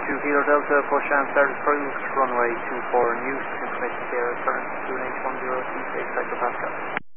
Kilo Delta, push and start approved, runway 24 in use, information Sierra current 2H10, C, 8 Pascal.